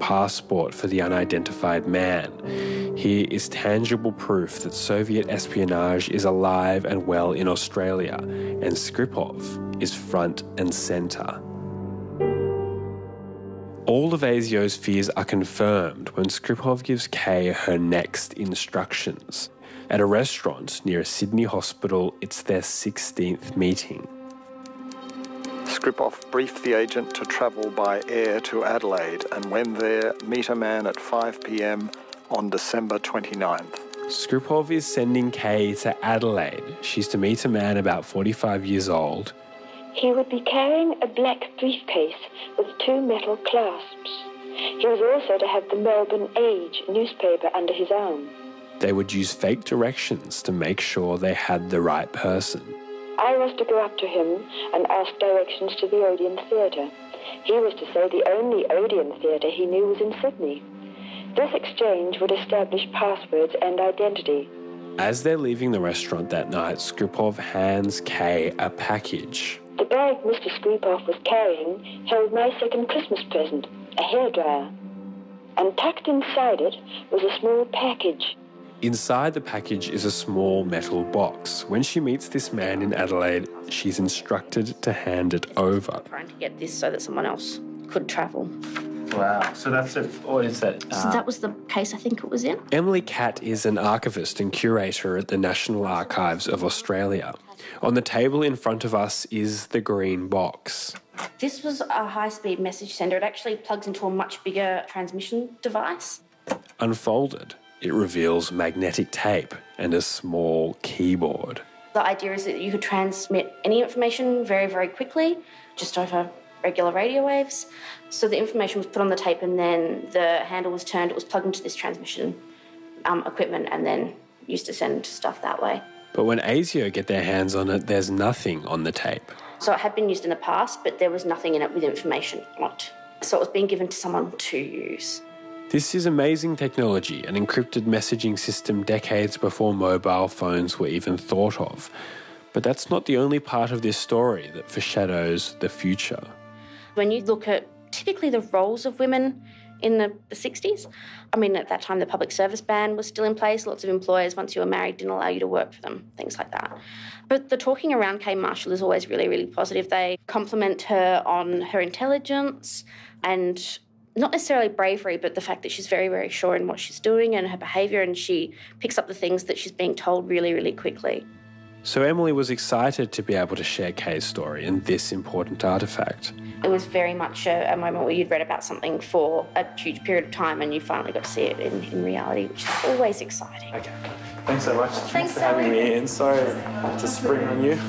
passport for the unidentified man. Here is tangible proof that Soviet espionage is alive and well in Australia, and Skripal is front and centre. All of ASIO's fears are confirmed when Skripal gives Kay her next instructions. At a restaurant near a Sydney hospital, it's their 16th meeting. Skripal briefed the agent to travel by air to Adelaide and when there, meet a man at 5 p.m. on December 29th. Skripal is sending Kay to Adelaide. She's to meet a man about 45 years old. He would be carrying a black briefcase with 2 metal clasps. He was also to have the Melbourne Age newspaper under his arm. They would use fake directions to make sure they had the right person. I was to go up to him and ask directions to the Odeon Theatre. He was to say the only Odeon Theatre he knew was in Sydney. This exchange would establish passwords and identity. As they're leaving the restaurant that night, Skripal hands Kay a package. The bag Mr. Skripal was carrying held my second Christmas present, a hairdryer. And tucked inside it was a small package. Inside the package is a small metal box. When she meets this man in Adelaide, she's instructed to hand it over. Trying to get this so that someone else could travel. Wow. So that's it. What is that? So that was the case I think it was in. Emily Catt is an archivist and curator at the National Archives of Australia. On the table in front of us is the green box. This was a high-speed message sender. It actually plugs into a much bigger transmission device. Unfolded, it reveals magnetic tape and a small keyboard. The idea is that you could transmit any information very, very quickly, just over regular radio waves. So the information was put on the tape and then the handle was turned, it was plugged into this transmission equipment and then used to send stuff that way. But when ASIO get their hands on it, there's nothing on the tape. So it had been used in the past, but there was nothing in it with information on it. So it was being given to someone to use. This is amazing technology, an encrypted messaging system decades before mobile phones were even thought of. But that's not the only part of this story that foreshadows the future. When you look at typically the roles of women in the 60s, I mean, at that time the public service ban was still in place. Lots of employers, once you were married, didn't allow you to work for them, things like that. But the talking around Kay Marshall is always really, really positive. They compliment her on her intelligence and not necessarily bravery, but the fact that she's very, very sure in what she's doing and her behaviour, and she picks up the things that she's being told really, really quickly. So Emily was excited to be able to share Kay's story and this important artefact. It was very much a moment where you'd read about something for a huge period of time and you finally got to see it in reality, which is always exciting. Okay. Thanks so much. Thanks for having me in. Sorry to spring on you.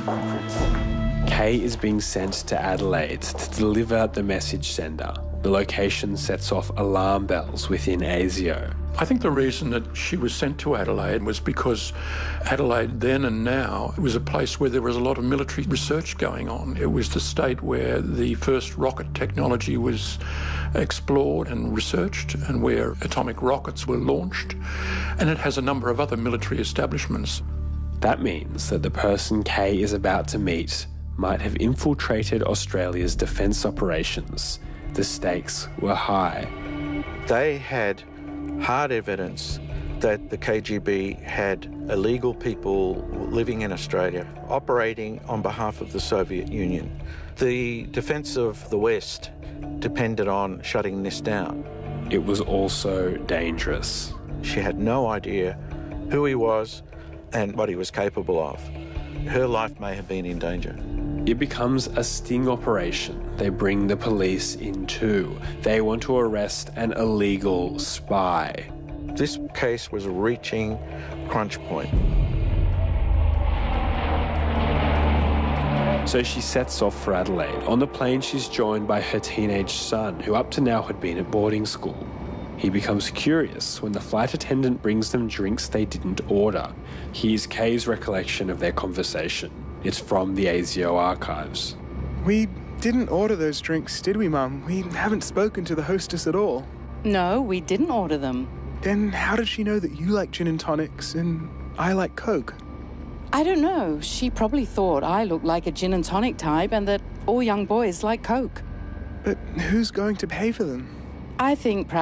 Kay is being sent to Adelaide to deliver the message sender. The location sets off alarm bells within ASIO. I think the reason that she was sent to Adelaide was because Adelaide then and now was a place where there was a lot of military research going on. It was the state where the first rocket technology was explored and researched and where atomic rockets were launched. And it has a number of other military establishments. That means that the person Kay is about to meet might have infiltrated Australia's defence operations. The stakes were high. They had hard evidence that the KGB had illegal people living in Australia operating on behalf of the Soviet Union. The defence of the West depended on shutting this down. It was also dangerous. She had no idea who he was and what he was capable of. Her life may have been in danger. It becomes a sting operation. They bring the police in too. They want to arrest an illegal spy. This case was reaching crunch point. So she sets off for Adelaide. On the plane, she's joined by her teenage son, who up to now had been at boarding school. He becomes curious when the flight attendant brings them drinks they didn't order. Here's Kay's recollection of their conversation. It's from the ASIO archives. We didn't order those drinks, did we, Mum? We haven't spoken to the hostess at all. No, we didn't order them. Then how did she know that you like gin and tonics and I like Coke? I don't know. She probably thought I looked like a gin and tonic type and that all young boys like Coke. But who's going to pay for them? I think